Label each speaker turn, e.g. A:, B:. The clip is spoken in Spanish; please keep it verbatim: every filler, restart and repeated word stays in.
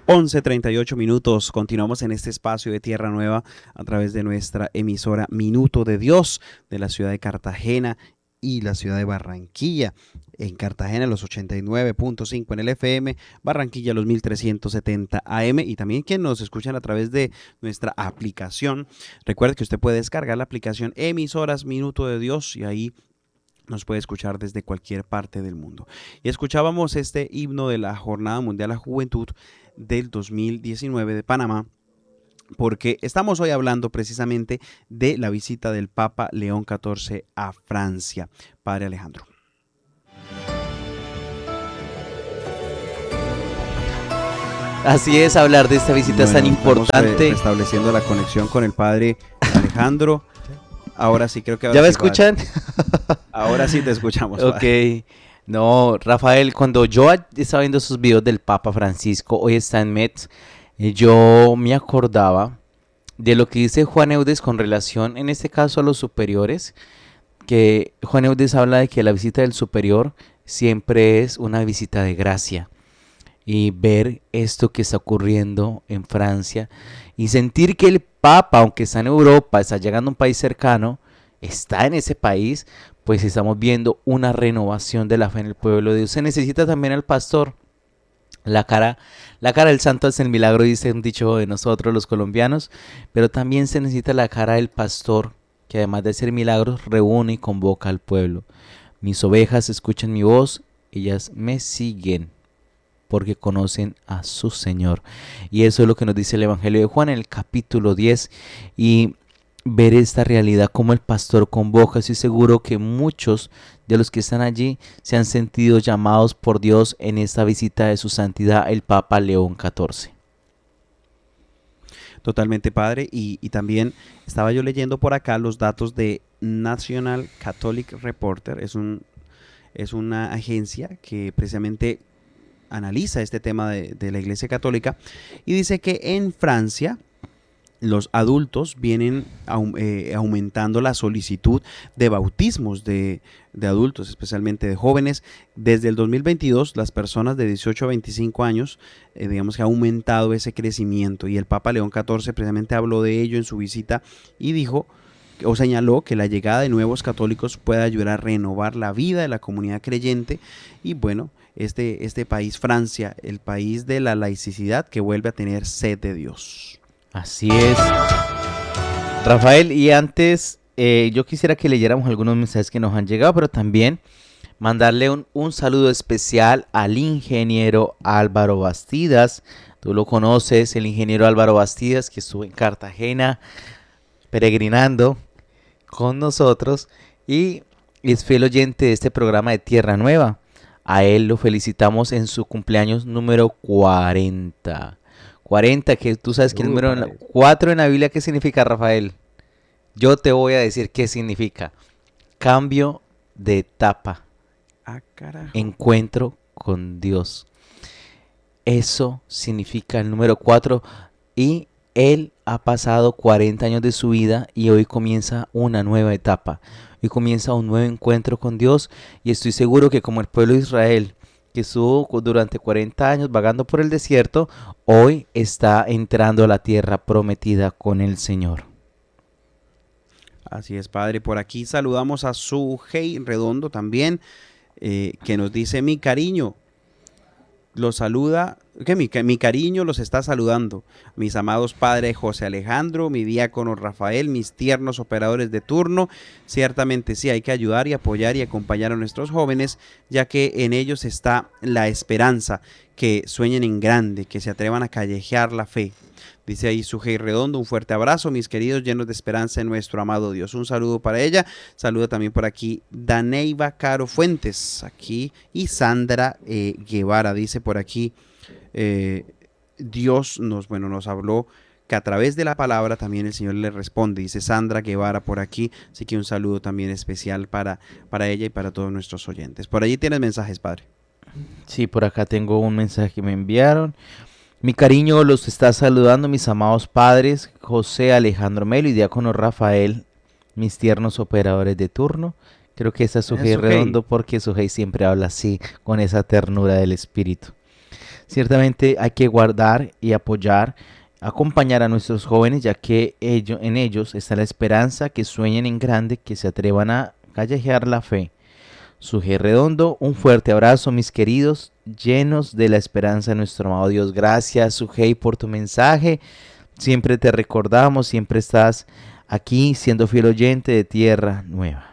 A: once treinta y ocho minutos. Continuamos en este espacio de Tierra Nueva a través de nuestra emisora Minuto de Dios de la ciudad de Cartagena y la ciudad de Barranquilla. En Cartagena los ochenta y nueve punto cinco en el F M, Barranquilla los mil trescientos setenta A M y también quien nos escuchan a través de nuestra aplicación. Recuerde que usted puede descargar la aplicación Emisoras Minuto de Dios y ahí nos puede escuchar desde cualquier parte del mundo. Y escuchábamos este himno de la Jornada Mundial de la Juventud del dos mil diecinueve de Panamá, porque estamos hoy hablando precisamente de la visita del Papa León catorce a Francia. Padre Alejandro.
B: Así es, hablar de esta visita bueno, tan importante.
A: Estableciendo la conexión con el Padre Alejandro. Ahora sí, creo que ahora
B: ¿Ya me
A: sí,
B: escuchan?
A: Ahora sí te escuchamos.
B: Ok. Padre. No, Rafael, cuando yo estaba viendo esos videos del Papa Francisco, hoy está en Metz, yo me acordaba de lo que dice Juan Eudes con relación, en este caso, a los superiores, que Juan Eudes habla de que la visita del superior siempre es una visita de gracia. Y ver esto que está ocurriendo en Francia y sentir que el Papa, aunque está en Europa, está llegando a un país cercano, está en ese país, pues estamos viendo una renovación de la fe en el pueblo de Dios. Se necesita también al pastor. La cara, la cara del santo es el milagro, dice un dicho de nosotros los colombianos, pero también se necesita la cara del pastor, que además de hacer milagros, reúne y convoca al pueblo. Mis ovejas escuchan mi voz, ellas me siguen, porque conocen a su Señor. Y eso es lo que nos dice el Evangelio de Juan en el capítulo diez. Y ver esta realidad como el pastor convoca. Estoy seguro que muchos de los que están allí se han sentido llamados por Dios en esta visita de su santidad, el Papa León catorce.
A: Totalmente, padre. Y, y también estaba yo leyendo por acá los datos de National Catholic Reporter. Es, un, es una agencia que precisamente analiza este tema de, de la Iglesia Católica y dice que en Francia los adultos vienen eh, aumentando la solicitud de bautismos de, de adultos, especialmente de jóvenes. Desde el dos mil veintidós, las personas de dieciocho a veinticinco años, eh, digamos que ha aumentado ese crecimiento, y el Papa León catorce precisamente habló de ello en su visita y dijo o señaló que la llegada de nuevos católicos puede ayudar a renovar la vida de la comunidad creyente. Y bueno, este, este país, Francia, el país de la laicidad, que vuelve a tener sed de Dios.
B: Así es, Rafael, y antes eh, yo quisiera que leyéramos algunos mensajes que nos han llegado, pero también mandarle un, un saludo especial al ingeniero Álvaro Bastidas. Tú lo conoces, el ingeniero Álvaro Bastidas, que estuvo en Cartagena peregrinando con nosotros y es fiel oyente de este programa de Tierra Nueva. A él lo felicitamos en su cumpleaños número cuarenta. cuarenta, que tú sabes que uh, el número cuatro en la Biblia, ¿qué significa, Rafael? Yo te voy a decir qué significa. Cambio de etapa.
A: Ah, carajo.
B: Encuentro con Dios. Eso significa el número cuatro, y él ha pasado cuarenta años de su vida y hoy comienza una nueva etapa. Hoy comienza un nuevo encuentro con Dios, y estoy seguro que como el pueblo de Israel, que estuvo durante cuarenta años vagando por el desierto, hoy está entrando a la tierra prometida con el Señor.
A: Así es, padre. Por aquí saludamos a Sujei Redondo también, eh, que nos dice: mi cariño, los saluda, que mi, que mi cariño los está saludando, mis amados padres José Alejandro, mi diácono Rafael, mis tiernos operadores de turno. Ciertamente sí, hay que ayudar y apoyar y acompañar a nuestros jóvenes, ya que en ellos está la esperanza, que sueñen en grande, que se atrevan a callejear la fe. Dice ahí Sujei Redondo: un fuerte abrazo, mis queridos, llenos de esperanza en nuestro amado Dios. Un saludo para ella. Saluda también por aquí Daneiva Caro Fuentes, aquí, y Sandra eh, Guevara. Dice por aquí, eh, Dios nos, bueno, nos habló, que a través de la palabra también el Señor le responde. Dice Sandra Guevara por aquí, así que un saludo también especial para, para ella y para todos nuestros oyentes. Por allí tienes mensajes, padre.
B: Sí, por acá tengo un mensaje que me enviaron. Mi cariño los está saludando mis amados padres José Alejandro Melo y diácono Rafael, mis tiernos operadores de turno. Creo que esa es Sujei Redondo, porque Sujei siempre habla así, con esa ternura del espíritu. Ciertamente hay que guardar y apoyar, acompañar a nuestros jóvenes, ya que ello- en ellos está la esperanza, que sueñen en grande, que se atrevan a callejear la fe. Suje Redondo, un fuerte abrazo, mis queridos, llenos de la esperanza de nuestro amado Dios. Gracias, Sujei, por tu mensaje. Siempre te recordamos, siempre estás aquí siendo fiel oyente de Tierra Nueva.